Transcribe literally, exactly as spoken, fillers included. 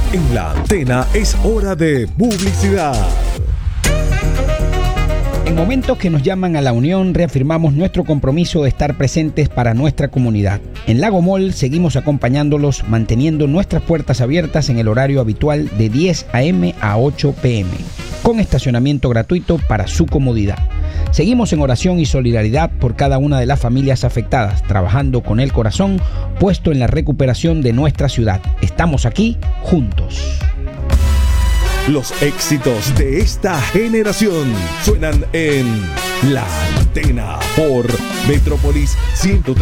En La Antena es hora de publicidad. En momentos que nos llaman a la unión, reafirmamos nuestro compromiso de estar presentes para nuestra comunidad. En Lago Mall seguimos acompañándolos, manteniendo nuestras puertas abiertas en el horario habitual de diez a eme a ocho pe eme, con estacionamiento gratuito para su comodidad. Seguimos en oración y solidaridad por cada una de las familias afectadas, trabajando con el corazón puesto en la recuperación de nuestra ciudad. Estamos aquí juntos. Los éxitos de esta generación suenan en La Antena por Metrópolis ciento tres.